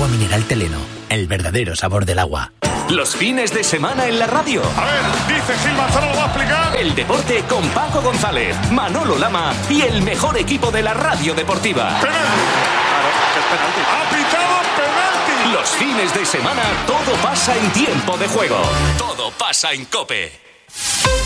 Agua mineral Teleno, el verdadero sabor del agua. Los fines de semana en la radio. A ver, dice Gil Manzano, lo va a explicar. El deporte con Paco González, Manolo Lama y el mejor equipo de la radio deportiva. ¡Penalti! Claro, es penalti. ¡Ha pitado penalti! Los fines de semana todo pasa en tiempo de juego. Todo pasa en COPE.